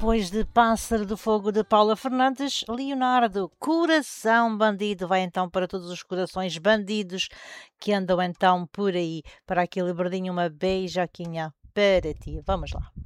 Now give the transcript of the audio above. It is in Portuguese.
depois de Pássaro do Fogo de Paula Fernandes, Leonardo, Coração Bandido, vai então para todos os corações bandidos que andam então por aí. Para aquele verdinho, uma beijoquinha para ti. Vamos lá.